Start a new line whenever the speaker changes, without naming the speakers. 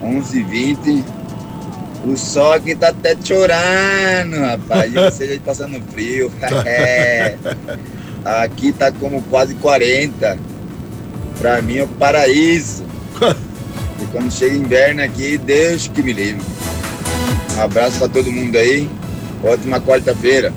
11h20. O sol aqui tá até chorando, rapaz. E você passando frio. Aqui tá como quase 40. Pra mim é o paraíso. E quando chega inverno aqui, Deus que me livre. Um abraço pra todo mundo aí. Ótima quarta-feira.